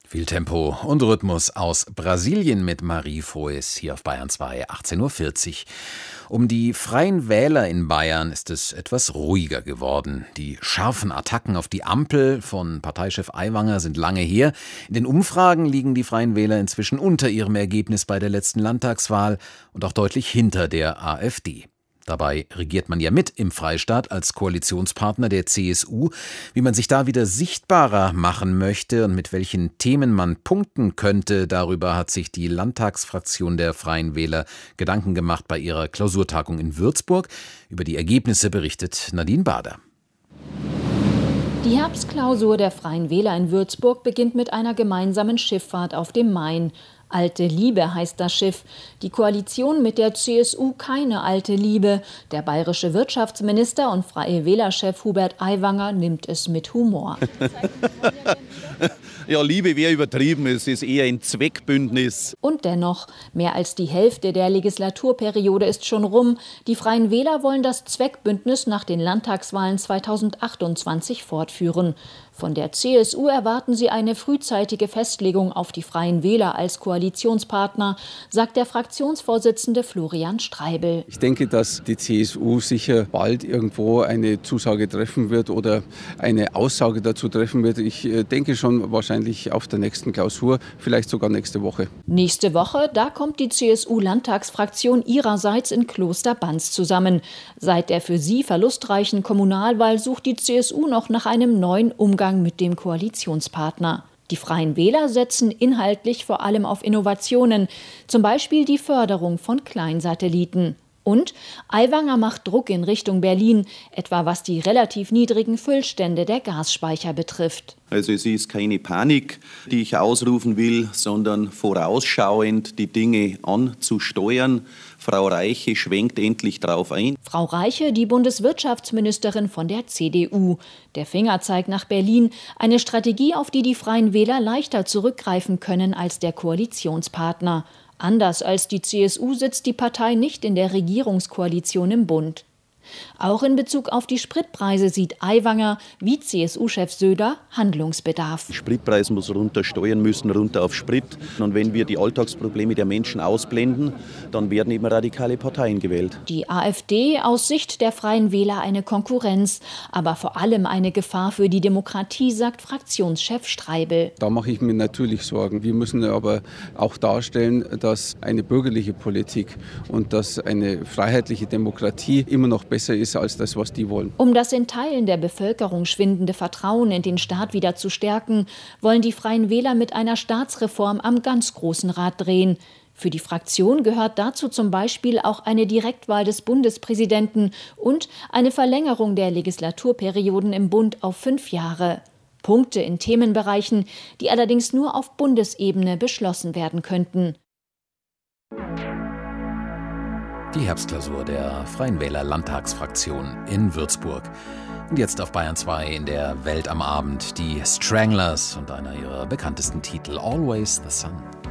Viel Tempo und Rhythmus aus Brasilien mit Marie Frohes hier auf Bayern 2, 18:40 Uhr. Um die Freien Wähler in Bayern ist es etwas ruhiger geworden. Die scharfen Attacken auf die Ampel von Parteichef Aiwanger sind lange her. In den Umfragen liegen die Freien Wähler inzwischen unter ihrem Ergebnis bei der letzten Landtagswahl und auch deutlich hinter der AfD. Dabei regiert man ja mit im Freistaat als Koalitionspartner der CSU. Wie man sich da wieder sichtbarer machen möchte und mit welchen Themen man punkten könnte, darüber hat sich die Landtagsfraktion der Freien Wähler Gedanken gemacht bei ihrer Klausurtagung in Würzburg. Über die Ergebnisse berichtet Nadine Bader. Die Herbstklausur der Freien Wähler in Würzburg beginnt mit einer gemeinsamen Schifffahrt auf dem Main. Alte Liebe heißt das Schiff. Die Koalition mit der CSU keine alte Liebe. Der bayerische Wirtschaftsminister und Freie Wähler-Chef Hubert Aiwanger nimmt es mit Humor. Ja, Liebe wäre übertrieben, es ist eher ein Zweckbündnis. Und dennoch, mehr als die Hälfte der Legislaturperiode ist schon rum. Die Freien Wähler wollen das Zweckbündnis nach den Landtagswahlen 2028 fortführen. Von der CSU erwarten sie eine frühzeitige Festlegung auf die Freien Wähler als Koalitionspartner, sagt der Fraktionsvorsitzende Florian Streibel. Ich denke, dass die CSU sicher bald irgendwo eine Zusage treffen wird oder eine Aussage dazu treffen wird. Ich denke schon wahrscheinlich auf der nächsten Klausur, vielleicht sogar nächste Woche. Nächste Woche, da kommt die CSU-Landtagsfraktion ihrerseits in Klosterbanz zusammen. Seit der für sie verlustreichen Kommunalwahl sucht die CSU noch nach einem neuen Umgang mit dem Koalitionspartner. Die Freien Wähler setzen inhaltlich vor allem auf Innovationen, zum Beispiel die Förderung von Kleinsatelliten. Und Aiwanger macht Druck in Richtung Berlin, etwa was die relativ niedrigen Füllstände der Gasspeicher betrifft. Also es ist keine Panik, die ich ausrufen will, sondern vorausschauend die Dinge anzusteuern. Frau Reiche schwenkt endlich drauf ein. Frau Reiche, die Bundeswirtschaftsministerin von der CDU. Der Fingerzeig nach Berlin, eine Strategie, auf die die Freien Wähler leichter zurückgreifen können als der Koalitionspartner. Anders als die CSU sitzt die Partei nicht in der Regierungskoalition im Bund. Auch in Bezug auf die Spritpreise sieht Aiwanger, wie CSU-Chef Söder, Handlungsbedarf. Spritpreis muss runter, Steuern müssen runter auf Sprit. Und wenn wir die Alltagsprobleme der Menschen ausblenden, dann werden eben radikale Parteien gewählt. Die AfD aus Sicht der Freien Wähler eine Konkurrenz, aber vor allem eine Gefahr für die Demokratie, sagt Fraktionschef Streibel. Da mache ich mir natürlich Sorgen. Wir müssen aber auch darstellen, dass eine bürgerliche Politik und dass eine freiheitliche Demokratie immer noch besser ist als das, was die wollen. Um das in Teilen der Bevölkerung schwindende Vertrauen in den Staat wieder zu stärken, wollen die Freien Wähler mit einer Staatsreform am ganz großen Rad drehen. Für die Fraktion gehört dazu zum Beispiel auch eine Direktwahl des Bundespräsidenten und eine Verlängerung der Legislaturperioden im Bund auf 5 Jahre. Punkte in Themenbereichen, die allerdings nur auf Bundesebene beschlossen werden könnten. Die Herbstklausur der Freien Wähler Landtagsfraktion in Würzburg. Und jetzt auf Bayern 2 in der Welt am Abend die Stranglers und einer ihrer bekanntesten Titel Always the Sun.